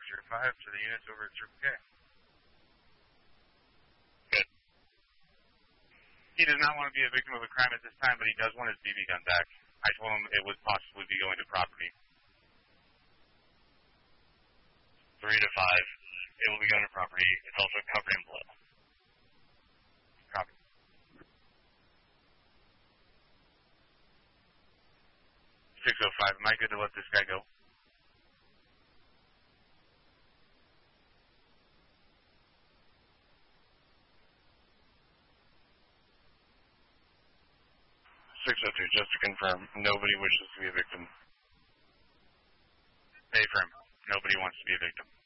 505 to the units over at Circle K. Good. He does not want to be a victim of a crime at this time, but he does want his BB gun back. I told him it would possibly be going to property. 3 to 5. It will be going to property. It's also covered in blood. Copy. 605, am I good to let this guy go? Just to confirm, nobody wishes to be a victim. Affirm. Nobody wants to be a victim.